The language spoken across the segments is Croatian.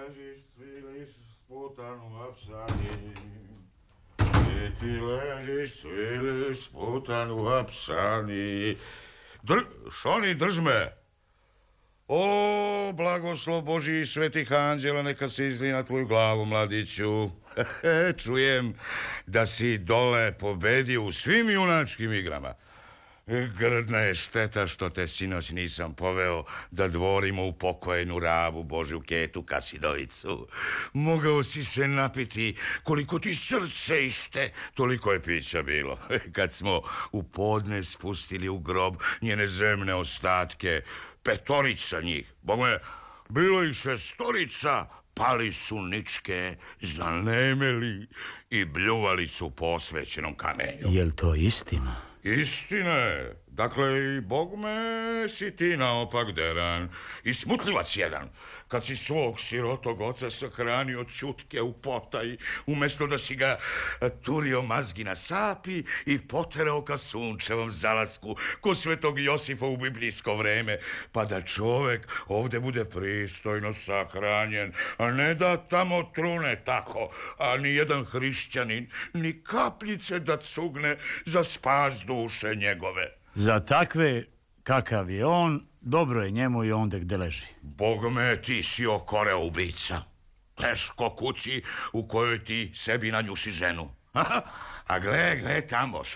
ležiš, cviliš, sputan u apsani. Ti ležiš, cviliš, sputan u apsani. Šoni, drž me. O, blagoslov Božji i svetih anđela, neka se izli na tvoju glavu, mladiću. Čujem da si dole pobedio u svim junačkim igrama. Grdna je šteta što te sinoć nisam poveo da dvorimo u pokojenu Rabu Božju Ketu Kasidovicu. Mogao si se napiti koliko ti srce ište, toliko je pića bilo. Kad smo u podne spustili u grob njene zemne ostatke, 5 njih, bogme, bilo ih 6, pali su ničke, zanemeli i bljuvali su po osvećenom kamenju. Jel to istina? Istina je. Dakle, i bogme si ti naopak deran i smutljivac jedan. Kad si svog sirotog oca sahranio čutke u potaj, umjesto da si ga turio mazgi na sapi i poterao ka sunčevom zalasku, ko svetog Josifa u biblijsko vreme, pa da čovek ovde bude pristojno sahranjen, a ne da tamo trune tako, a ni jedan hrišćanin, ni kapljice da cugne za spas duše njegove. Za takve kakav je on, dobro je njemu i onda gde leži. Bogme, ti si okoreo ubica. Teško kući u kojoj ti sebi nanjuši ženu. A gle tamo,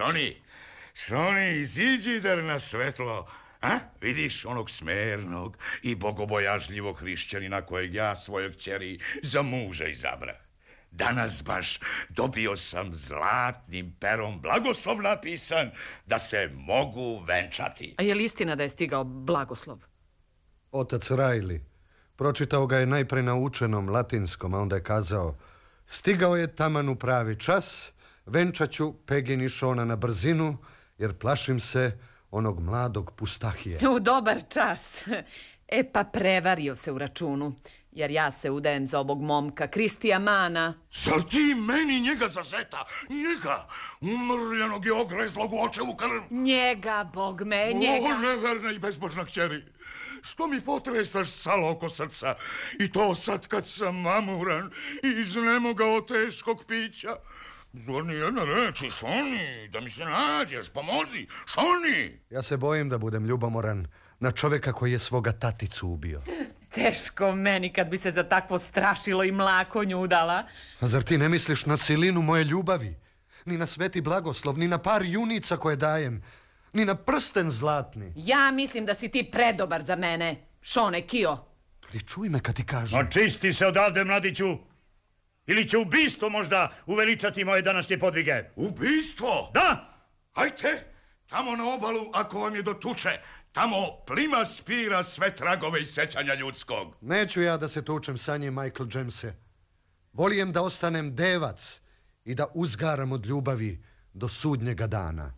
Šoni, iziđi dar na svetlo. Vidiš onog smernog i bogobojažljivog hrišćanina kojeg ja svojoj kćeri za muža izabrah. Danas baš dobio sam zlatnim perom blagoslov napisan da se mogu venčati. A je li istina da je stigao blagoslov? Otac Rajli. Pročitao ga je najpre na učenom latinskom, a onda je kazao: stigao je taman u pravi čas, venčat ću Pegin i Šona na brzinu, jer plašim se onog mladog pustahije. U dobar čas. Pa prevario se u računu, jer ja se udajem za ovog momka, Kristija Mana. Zar ti meni njega za zeta? Njega, umrljanog i ogrezlog u očevu krv? Njega, bogme, njega. O, neverna i bezbožna kćeri, što mi potresaš salo oko srca? I to sad kad sam mamuran i iznemogao teškog pića. Zar ni jedna reči, Šoni, da mi se nađeš, pomozi, Šoni. Ja se bojim da budem ljubomoran na čoveka koji je svoga taticu ubio. Teško meni kad bi se za takvo strašilo i mlakonju udala. A zar ti ne misliš na silinu moje ljubavi? Ni na sveti blagoslov, ni na par junica koje dajem, ni na prsten zlatni. Ja mislim da si ti predobar za mene, Šone Kio. Ali čuj me kad ti kažem. Očisti se odavde, mladiću. Ili će ubistvo možda uveličati moje današnje podvige? Ubistvo? Da! Hajte, tamo na obalu, ako vam je do tuče. Tamo plima spira sve tragove i sećanja ljudskog. Neću ja da se tučem sa njim, Michael Jamese. Volijem da ostanem devac i da uzgaram od ljubavi do sudnjega dana.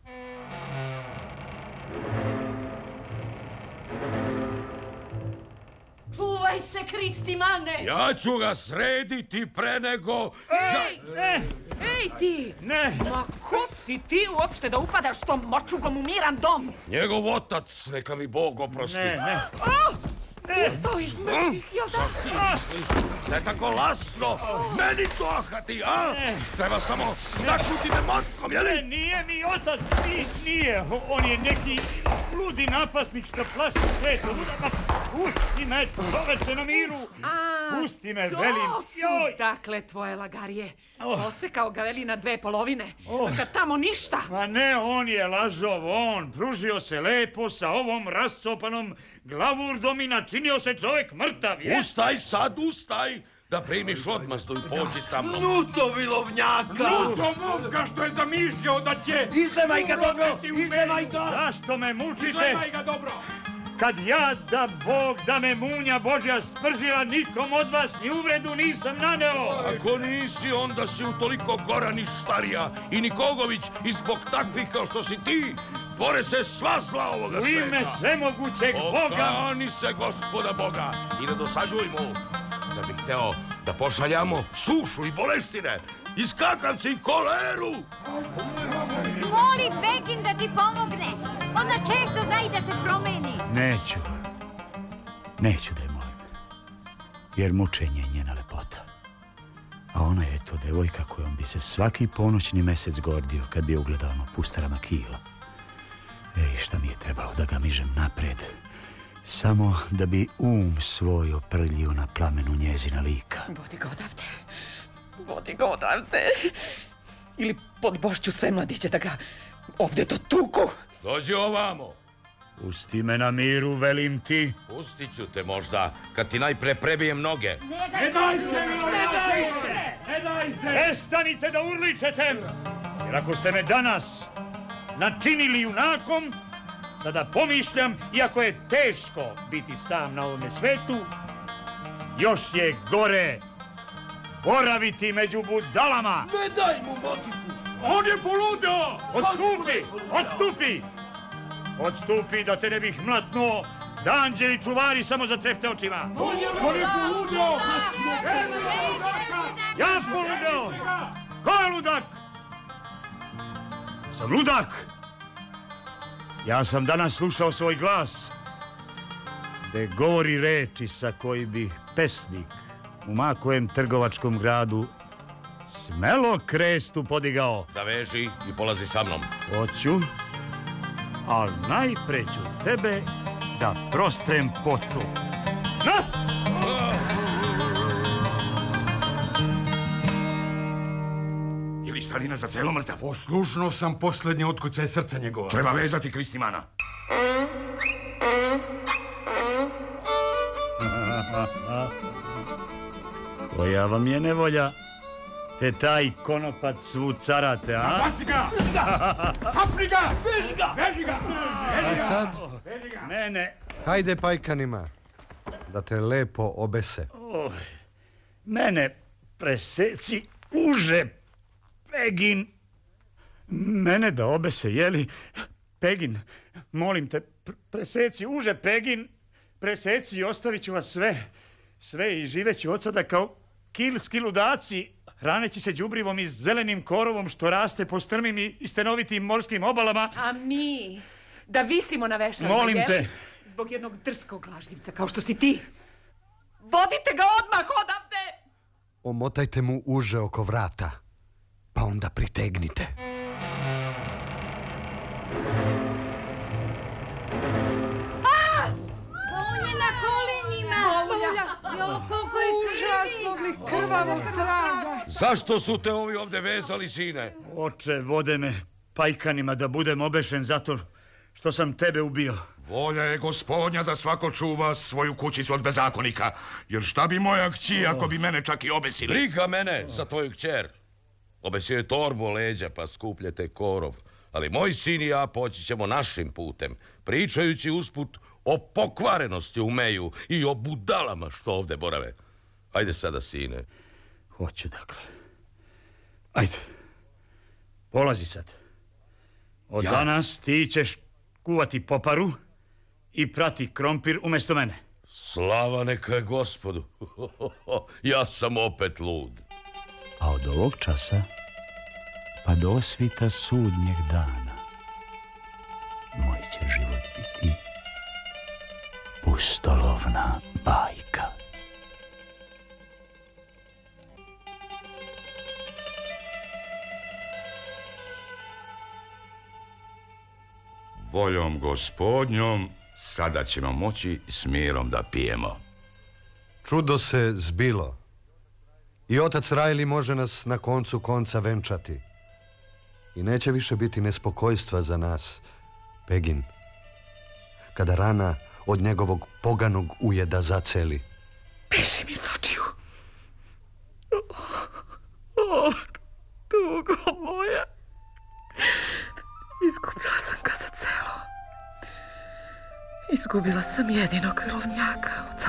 Čuvaj se, Kristi Mane! Ja ću ga srediti pre nego... Ej ti! Ne! Ma ko si ti uopšte da upadaš tom močugom u miran dom? Njegov otac, neka mi Bog oprosti. Ne. Stojiš mrtvih, jel da? Ne tako lasno, meni to ahati, a? Treba samo načuti me matkom, jeli? Ne, nije mi otac, nije. On je neki ludi napasnik što plaši svetu. Pusti me, čoveče, na miru. Pusti me, velim. To su dakle tvoje lagarije. Osekao ga veli na 2 polovine. A kad tamo ništa. Ma ne, on je lažov, on pružio se lepo sa ovom rasopanom glavurdom i načinio se čovjek mrtav. Ustaj sad, ustaj, da primiš odmazdu i pođi sa mnom. Nuto vilovnjaka! Nuto momka što je zamišljao da će... Izlemaj ga dobro, izlemaj ga! Zašto me mučite? Izlemaj ga dobro! Kad ja, da Bog, da me munja Božja spržila, nikom od vas ni uvredu nisam naneo. Ako nisi, onda si utoliko gora ni štarija i Nikogović i zbog takvih kao što si ti, bore se sva zla ovoga sveta. U ime svemogućeg Boga. Okani se gospoda Boga i ne dosađuj mu. Da bih hteo da pošaljamo sušu i bolestine, i skakavci i koleru. Moli Begin da ti pomogne. Ona često zna i da se promeni. Neću da je molim. jer mučenje je njena lepota. A ona je to devojka kojom bi se svaki ponoćni mesec gordio kad bi je ugledao na pustarama kila. Ej, šta mi je trebalo da ga mižem napred, samo da bi svoj oprljio na plamenu njezina lika. Vodi ga odavde. Ili podbošću sve mladiće da ga ovdje to tuku. Dođi ovamo. Pusti me na miru, velim ti. Pustit ću te možda, kad ti najpre prebijem noge. Ne daj se! Prestanite da urličete! Jer ako ste me danas načinili junakom, sada pomišljam, iako je teško biti sam na ovome svetu, još je gore boraviti među budalama. Ne daj mu motiku! On je poludeo! Odstupi! Odstupi da te ne bih mlatnuo, da anđeli čuvari samo zatrepte očima. On je poludeo! Ja poludeo! Ko je ludak? Sam ludak. Ja sam danas slušao svoj glas, gde govori reči sa koji bi pesnik u makojem trgovačkom gradu smelo krestu podigao. Zaveži i polazi sa mnom. Hoću, ali najpre ću tebe da prostrem potu. Na! Je li starina za celo mrtav? Poslušno sam posljednje otkucaje srca njegova. Treba vezati Kristimana. Koja vam je nevolja, te taj konopac svu carate, a? Baci ga! Sapni ga! Veži ga! A sad, Mene, hajde pajkanima, da te lepo obese. mene preseci uže, Pegin. Mene da obese, jeli? Pegin, molim te, preseci uže, Pegin. Preseci i ostavit ću vas sve i živeću od sada kao kilski ludaci, hraneći se đubrivom i zelenim korovom što raste po strmim i stenovitim morskim obalama. A mi da visimo na vešalima, Molim te. jeli? Zbog jednog drskog lažljivca kao što si ti. Vodite ga odmah odavde! Omotajte mu uže oko vrata, pa onda pritegnite. On je na kolenima. Jo, koliko je krvi. Krvavog traga. Zašto su te ovi ovdje vezali, sine? Oče, vode me pajkanima da budem obešen zato što sam tebe ubio. Volja je gospodnja da svako čuva svoju kućicu od bezakonika. Jer šta bi moja kći ako bi mene čak i obesili? Briga mene za tvoju kćer. Obesio je torbu o leđa pa skupljete korov. Ali moj sin i ja poći ćemo našim putem, pričajući usput o pokvarenosti u Meju i o budalama što ovdje borave. Ajde sada, sine. Hoću, dakle. Ajde. Polazi sad. Od danas ti ćeš kuvati poparu i prati krompir umjesto mene. Slava neka je gospodu. Ja sam opet lud. A od ovog časa pa do osvita sudnjeg dana moj će život biti pustolovna bajka. Voljom gospodnjom sada ćemo moći s mirom da pijemo. Čudo se zbilo. I otac Rajli može nas na koncu konca venčati. I neće više biti nespokojstva za nas, Pegin, kada rana od njegovog poganog ujeda zaceli. Beži mi iz očiju. O, tugo moja. Izgubila sam ga za celo. Izgubila sam jedinog rovnjaka